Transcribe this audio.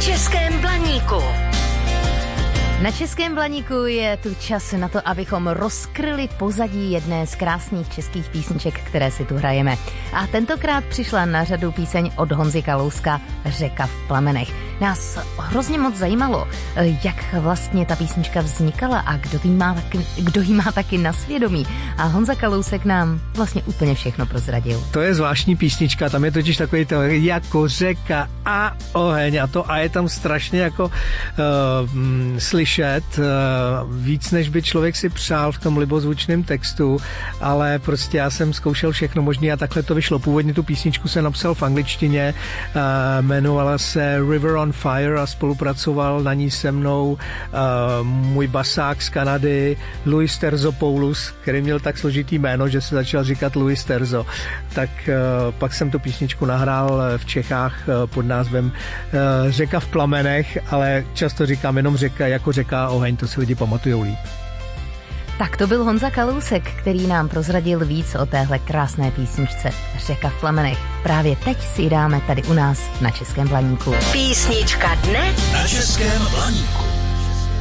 Českém Blaníku. Na Českém Blaníku je tu čas na to, abychom rozkryli pozadí jedné z krásných českých písniček, které si tu hrajeme. A tentokrát přišla na řadu píseň od Honzy Kalouska Řeka v plamenech. Nás hrozně moc zajímalo, jak vlastně ta písnička vznikala a kdo jí má taky na svědomí. A Honza Kalousek nám vlastně úplně všechno prozradil. To je zvláštní písnička, tam je totiž takový to jako řeka a oheň a je tam strašně jako slyšet víc, než by člověk si přál v tom libozvučném textu, ale prostě já jsem zkoušel všechno možné a takhle to vyšlo. Původně tu písničku jsem napsal v angličtině, jmenovala se River on Fire a spolupracoval na ní se mnou můj basák z Kanady Louis Terzopoulos, který měl tak složitý jméno, že se začal říkat Louis Terzo. Tak pak jsem tu písničku nahrál v Čechách pod názvem Řeka v plamenech, ale často říkám jenom řeka jako řeka oheň, to si lidi pamatujou líp. Tak to byl Honza Kalousek, který nám prozradil víc o téhle krásné písničce Řeka v plamenech. Právě teď si ji dáme tady u nás na Českém Blaníku. Písnička dne na Českém Blaníku.